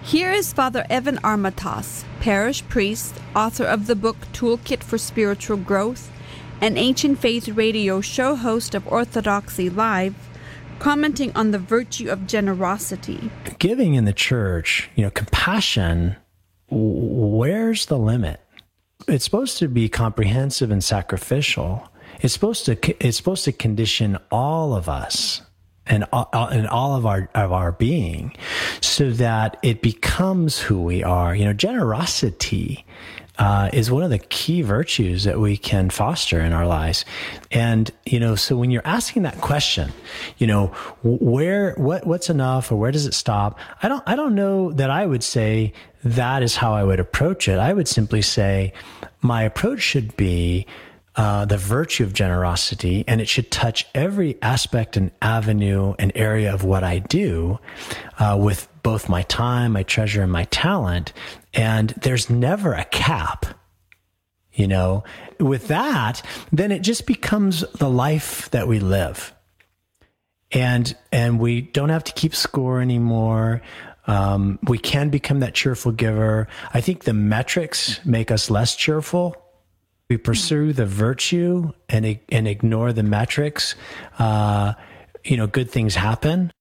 Here is Father Evan Armatas, parish priest, author of the book Toolkit for Spiritual Growth, and Ancient Faith radio show host of Orthodoxy Live, commenting on the virtue of generosity. Giving in the church, compassion, where's the limit? It's supposed to be comprehensive and sacrificial. It's supposed to condition all of us and all of our being, so that it becomes who we are. Generosity is one of the key virtues that we can foster in our lives. And, so when you're asking that question, what's enough, or where does it stop? I don't know that I would say that is how I would approach it. I would simply say my approach should be the virtue of generosity, and it should touch every aspect and avenue and area of what I do, with both my time, my treasure, and my talent. And there's never a cap. With that, then it just becomes the life that we live. And we don't have to keep score anymore. We can become that cheerful giver. I think the metrics make us less cheerful. We pursue the virtue and ignore the metrics. Good things happen.